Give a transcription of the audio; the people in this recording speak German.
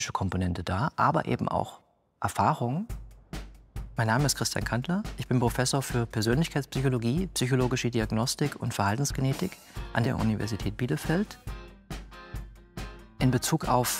Komponente da, aber eben auch Erfahrung. Mein Name ist Christian Kantler. Ich bin Professor für Persönlichkeitspsychologie, psychologische Diagnostik und Verhaltensgenetik an der Universität Bielefeld. In Bezug auf